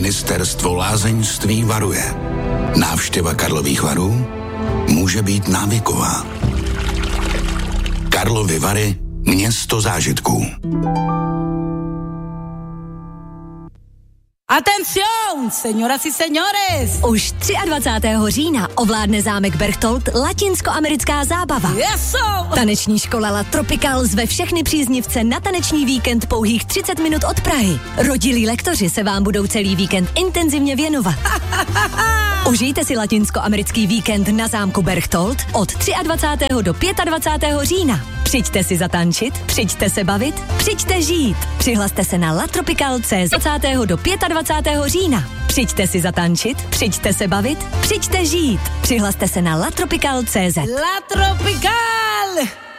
Ministerstvo lázeňství varuje. Návštěva Karlových Varů může být návyková. Karlovy Vary, město zážitků. Atención, señoras y señores! Už 23. října ovládne zámek Berchtold latinskoamerická zábava. Eso! Taneční škola La Tropical zve všechny příznivce na taneční víkend pouhých 30 minut od Prahy. Rodilí lektoři se vám budou celý víkend intenzivně věnovat. Užijte si latinskoamerický víkend na zámku Berchtold od 23. do 25. října. Přijďte si zatančit, přijďte se bavit, přijďte žít. Přihlaste se na latropical.cz 20. do 25. října. Přijďte si zatančit, přijďte se bavit, přijďte žít. Přihlaste se na latropical.cz. La Tropical!